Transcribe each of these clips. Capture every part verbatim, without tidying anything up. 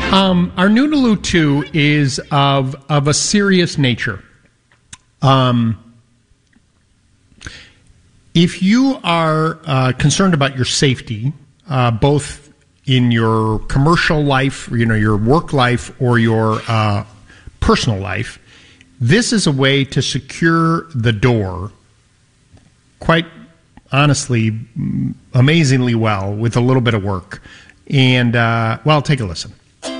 Um, our Noodaloo two is of of a serious nature. Um, if you are uh, concerned about your safety, uh, both in your commercial life, you know, your work life, or your uh, personal life, this is a way to secure the door quite honestly, amazingly well with a little bit of work. And, uh, well, take a listen.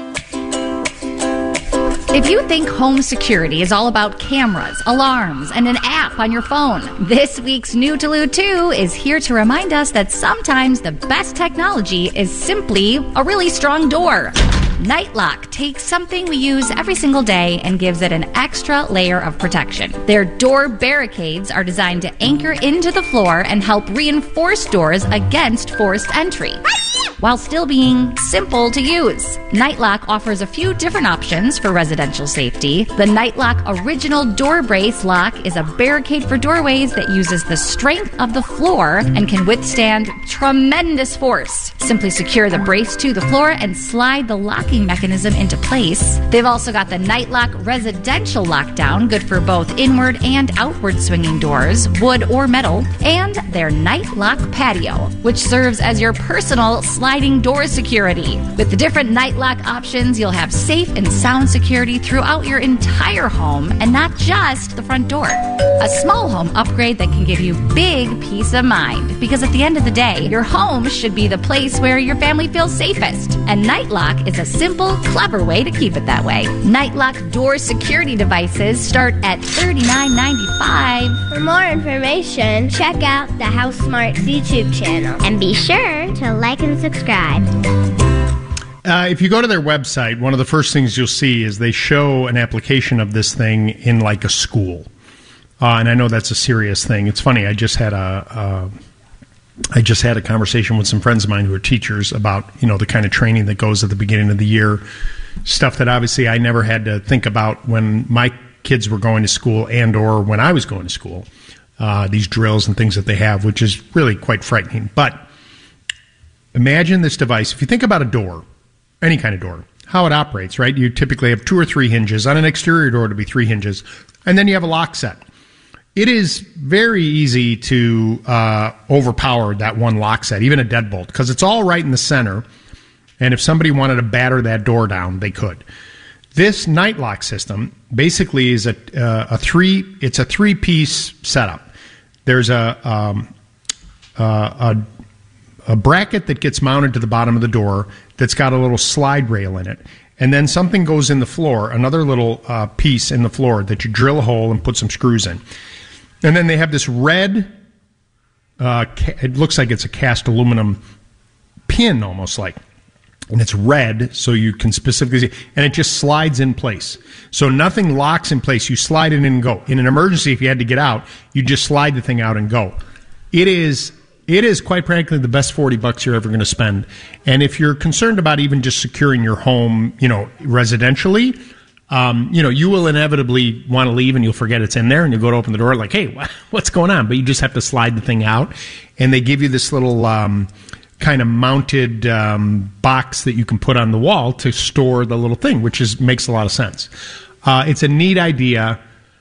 If you think home security is all about cameras, alarms, and an app on your phone, this week's Noodaloo two is here to remind us that sometimes the best technology is simply a really strong door. Nightlock takes something we use every single day and gives it an extra layer of protection. Their door barricades are designed to anchor into the floor and help reinforce doors against forced entry, while still being simple to use. Nightlock offers a few different options for residential safety. The Nightlock Original Door Brace Lock is a barricade for doorways that uses the strength of the floor and can withstand tremendous force. Simply secure the brace to the floor and slide the locking mechanism into place. They've also got the Nightlock Residential Lockdown, good for both inward and outward swinging doors, wood or metal, and their Nightlock Patio, which serves as your personal sliding door security. With the different Nightlock options, you'll have safe and sound security throughout your entire home and not just the front door. A small home upgrade that can give you big peace of mind, because at the end of the day, your home should be the place where your family feels safest. And Nightlock is a simple, clever way to keep it that way. Nightlock door security devices start at thirty-nine ninety-five. For more information, check out the House Smarts YouTube channel. And be sure to like and subscribe. Uh, if you go to their website, one of the first things you'll see is they show an application of this thing in like a school. Uh, and I know that's a serious thing. It's funny, I just had a... a I just had a conversation with some friends of mine who are teachers about, you know, the kind of training that goes at the beginning of the year, stuff that obviously I never had to think about when my kids were going to school and or when I was going to school, uh, these drills and things that they have, which is really quite frightening. But imagine this device. If you think about a door, any kind of door, how it operates, right? You typically have two or three hinges. On an exterior door to be three hinges. And then you have a lock set. It is very easy to uh, overpower that one lock set, even a deadbolt, because it's all right in the center. And if somebody wanted to batter that door down, they could. This Nightlock system basically is a, uh, a three. It's a three-piece setup. There's a, um, uh, a a bracket that gets mounted to the bottom of the door that's got a little slide rail in it. And then something goes in the floor, another little uh, piece in the floor that you drill a hole and put some screws in. And then they have this red, uh, ca- it looks like it's a cast aluminum pin almost like. And it's red, so you can specifically see, and it just slides in place. So nothing locks in place. You slide it in and go. In an emergency, if you had to get out, you just slide the thing out and go. It is, it is quite frankly the best forty bucks you're ever going to spend. And if you're concerned about even just securing your home, you know, residentially, Um, you know, you will inevitably want to leave and you'll forget it's in there and you go to open the door like, hey, what's going on? But you just have to slide the thing out. And they give you this little um, kind of mounted um, box that you can put on the wall to store the little thing, which is makes a lot of sense. Uh, it's a neat idea.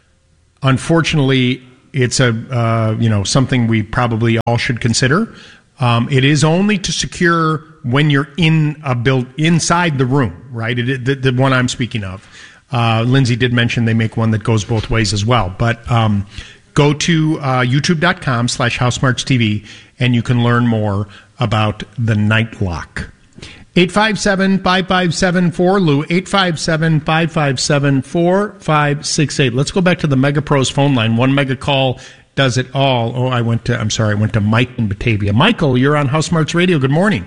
Unfortunately, it's a uh, you know something we probably all should consider. Um, it is only to secure when you're in a build inside the room, right? It, the, the one I'm speaking of. Uh, Lindsay did mention they make one that goes both ways as well. But um, go to uh, youtube.com slash HouseSmartsTV and you can learn more about the Nightlock. eight five seven, five five seven, four L U, eight five seven, five five seven, four five six eight. Let's go back to the Mega Pros phone line. One mega call does it all. Oh, I went to, I'm sorry, I went to Mike in Batavia. Michael, you're on House Smarts Radio. Good morning.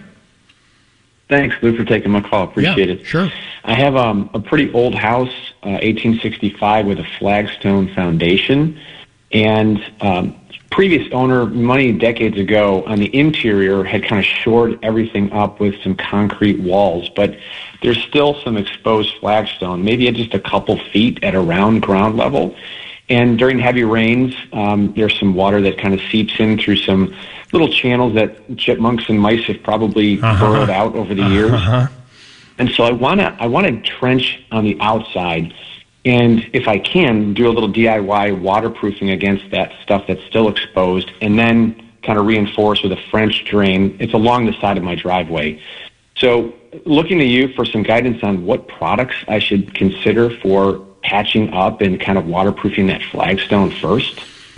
Thanks, Lou, for taking my call. Appreciate yeah, it. Sure. I have um, a pretty old house, uh, eighteen sixty-five, with a flagstone foundation. And um, previous owner, many decades ago, on the interior had kind of shored everything up with some concrete walls. But there's still some exposed flagstone, maybe at just a couple feet at around ground level. And during heavy rains, um, there's some water that kind of seeps in through some little channels that chipmunks and mice have probably uh-huh. burrowed out over the years. Uh-huh. and so I want to I want to trench on the outside, and if I can, do a little D I Y waterproofing against that stuff that's still exposed, and then kind of reinforce with a French drain. It's along the side of my driveway. So looking to you for some guidance on what products I should consider for patching up and kind of waterproofing that flagstone first.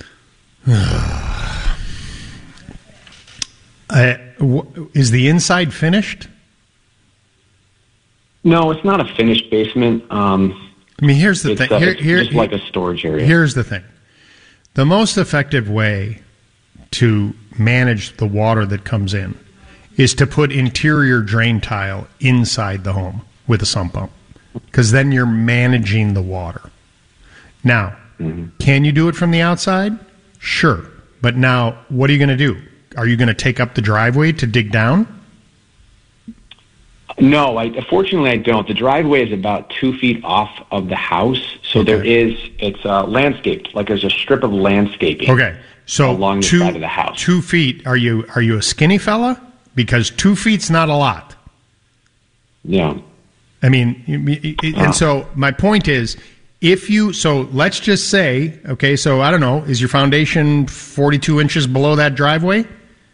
uh, w- is the inside finished? No, it's not a finished basement. Um, I mean, here's the it's thing. Uh, Here, it's here, just here, like a storage area. Here's the thing. The most effective way to manage the water that comes in is to put interior drain tile inside the home with a sump pump, because then you're managing the water. Now, mm-hmm. Can you do it from the outside? Sure. But now, what are you going to do? Are you going to take up the driveway to dig down? No, I, fortunately I don't. The driveway is about two feet off of the house, so okay. there is, it's uh, landscaped, like there's a strip of landscaping. Okay, so along the two, side of the house. Two feet, are you are you a skinny fella? Because two feet's not a lot. Yeah. I mean, and uh. so my point is, if you, so let's just say, okay, so I don't know, is your foundation forty-two inches below that driveway?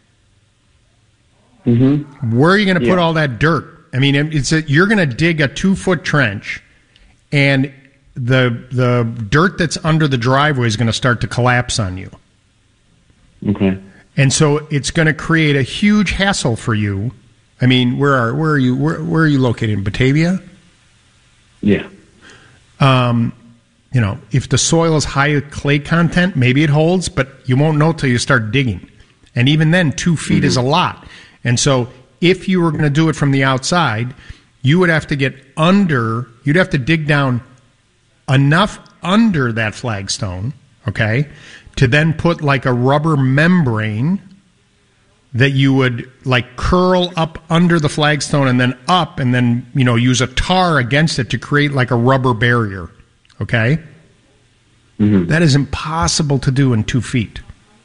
Mm-hmm. Where are you going to yeah. put all that dirt? I mean, it's a, you're going to dig a two-foot trench, and the the dirt that's under the driveway is going to start to collapse on you. Okay. And so it's going to create a huge hassle for you. I mean, where are where are you where, where are you located, in Batavia? Yeah. Um, you know, if the soil is high clay content, maybe it holds, but you won't know till you start digging. And even then, two feet mm-hmm. is a lot. And so if you were going to do it from the outside, you would have to get under, you'd have to dig down enough under that flagstone, okay, to then put like a rubber membrane that you would like curl up under the flagstone and then up, and then, you know, use a tar against it to create like a rubber barrier, okay? Mm-hmm. That is impossible to do in two feet.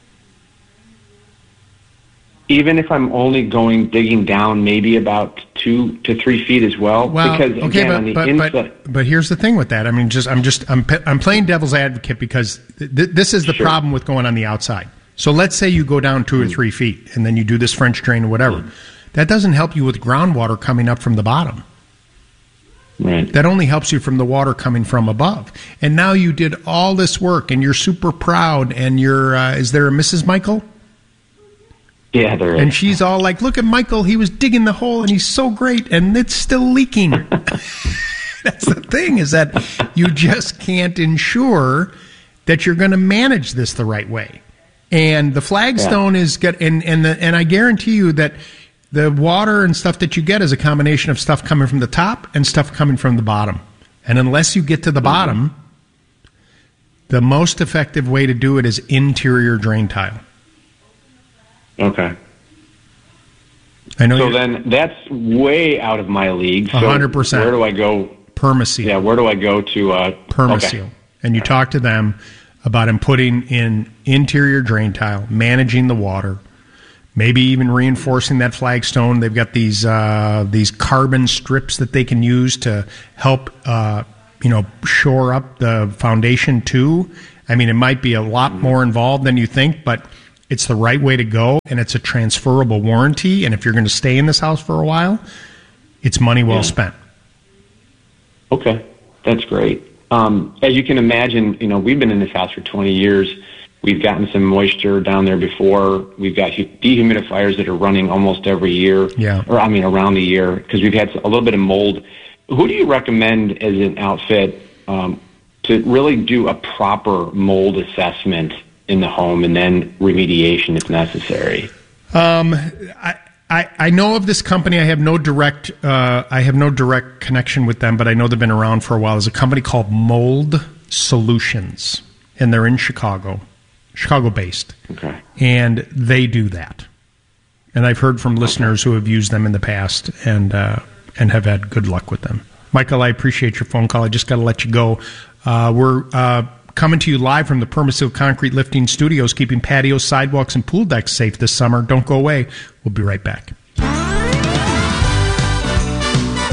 Even if I'm only going digging down maybe about two to three feet as well, well because okay, again, but, on the but, inside. But, but here's the thing with that. I mean, just I'm just I'm I'm playing devil's advocate, because th- this is the sure. problem with going on the outside. So let's say you go down two mm-hmm. or three feet, and then you do this French drain or whatever. Mm-hmm. That doesn't help you with groundwater coming up from the bottom. Right. That only helps you from the water coming from above. And now you did all this work, and you're super proud. And you're uh, is there a Missus Michael? Yeah, there is. And she's all like, look at Michael, he was digging the hole and he's so great, and it's still leaking. That's the thing, is that you just can't ensure that you're going to manage this the right way. And the flagstone yeah. is good, and and the, and I guarantee you that the water and stuff that you get is a combination of stuff coming from the top and stuff coming from the bottom. And unless you get to the bottom, the most effective way to do it is interior drain tile. Okay. I know. So then that's way out of my league. So one hundred percent. Where do I go? Permaseal. Yeah, where do I go to? Uh, Permaseal. Okay. And you talk to them about him putting in interior drain tile, managing the water, maybe even reinforcing that flagstone. They've got these uh, these carbon strips that they can use to help uh, you know shore up the foundation too. I mean, it might be a lot more involved than you think, but it's the right way to go, and it's a transferable warranty. And if you're going to stay in this house for a while, it's money well yeah. spent. Okay, that's great. Um, as you can imagine, you know, we've been in this house for twenty years. We've gotten some moisture down there before. We've got dehumidifiers that are running almost every year, yeah. or I mean around the year, because we've had a little bit of mold. Who do you recommend as an outfit um, to really do a proper mold assessment in the home, and then remediation if necessary? Um, I, I I know of this company. I have no direct uh, I have no direct connection with them, but I know they've been around for a while. There's a company called Mold Solutions, and they're in Chicago, Chicago based. Okay, and they do that. And I've heard from listeners okay. who have used them in the past and uh, and have had good luck with them. Michael, I appreciate your phone call. I just got to let you go. Uh, we're uh, coming to you live from the Permaseal Concrete Lifting Studios, keeping patios, sidewalks, and pool decks safe this summer. Don't go away. We'll be right back.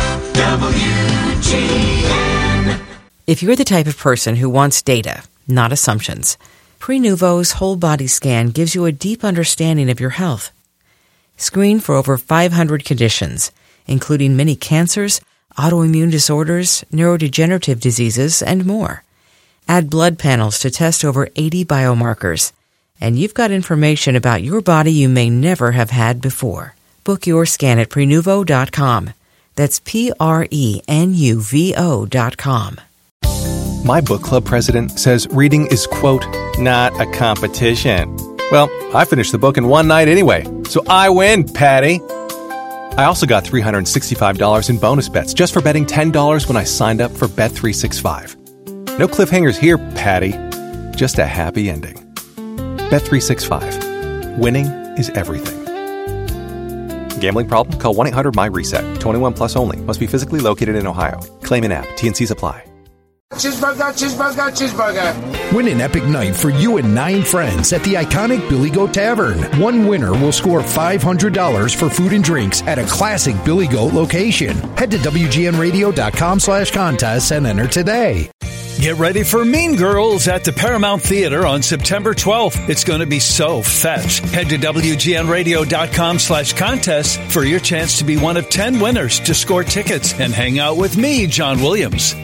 W G N. If you're the type of person who wants data, not assumptions, Prenuvo's whole body scan gives you a deep understanding of your health. Screen for over five hundred conditions, including many cancers, autoimmune disorders, neurodegenerative diseases, and more. Add blood panels to test over eighty biomarkers, and you've got information about your body you may never have had before. Book your scan at Prenuvo dot com. That's P R E N U V O dot com. My book club president says reading is, quote, not a competition. Well, I finished the book in one night anyway, so I win, Patty. I also got three hundred sixty-five dollars in bonus bets just for betting ten dollars when I signed up for Bet three sixty-five. No cliffhangers here, Patty. Just a happy ending. Bet three sixty-five. Winning is everything. Gambling problem? Call one eight hundred M Y reset. twenty-one plus only. Must be physically located in Ohio. Claim in app. T N Cs apply. Cheeseburger, cheeseburger, cheeseburger. Win an epic night for you and nine friends at the iconic Billy Goat Tavern. One winner will score five hundred dollars for food and drinks at a classic Billy Goat location. Head to W G N radio dot com slash contests and enter today. Get ready for Mean Girls at the Paramount Theater on September twelfth. It's going to be so fetch. Head to W G N radio dot com slash contest for your chance to be one of ten winners to score tickets and hang out with me, John Williams.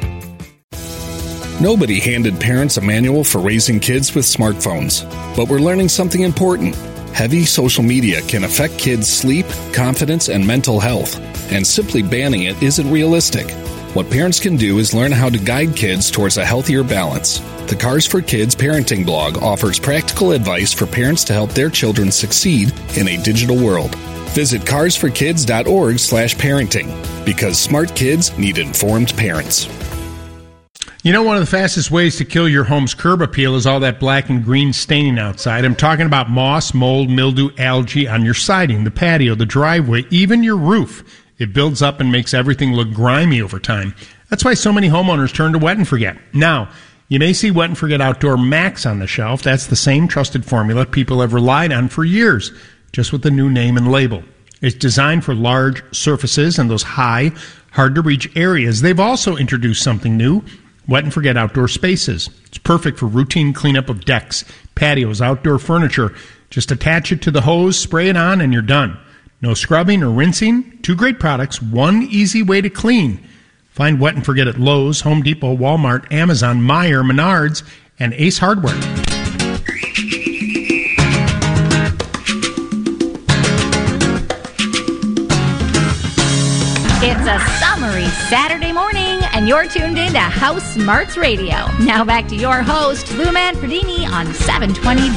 Nobody handed parents a manual for raising kids with smartphones, but we're learning something important. Heavy social media can affect kids' sleep, confidence, and mental health, and simply banning it isn't realistic. What parents can do is learn how to guide kids towards a healthier balance. The Cars for Kids parenting blog offers practical advice for parents to help their children succeed in a digital world. Visit cars for kids dot org slash parenting, because smart kids need informed parents. You know, one of the fastest ways to kill your home's curb appeal is all that black and green staining outside. I'm talking about moss, mold, mildew, algae on your siding, the patio, the driveway, even your roof. It builds up and makes everything look grimy over time. That's why so many homeowners turn to Wet and Forget. Now, you may see Wet and Forget Outdoor Max on the shelf. That's the same trusted formula people have relied on for years, just with the new name and label. It's designed for large surfaces and those high, hard-to-reach areas. They've also introduced something new, Wet and Forget Outdoor Spaces. It's perfect for routine cleanup of decks, patios, outdoor furniture. Just attach it to the hose, spray it on, and you're done. No scrubbing or rinsing. Two great products, one easy way to clean. Find Wet and Forget at Lowe's, Home Depot, Walmart, Amazon, Meijer, Menards, and Ace Hardware. It's a summery Saturday morning, and you're tuned in to House Smarts Radio. Now back to your host, Lou Manfredini on seven twenty